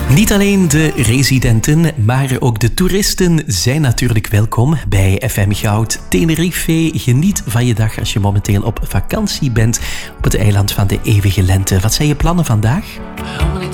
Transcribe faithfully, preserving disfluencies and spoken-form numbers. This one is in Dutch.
Niet alleen de residenten, maar ook de toeristen zijn natuurlijk welkom bij F M Goud Tenerife. Geniet van je dag als je momenteel op vakantie bent op het eiland van de eeuwige lente. Wat zijn je plannen vandaag?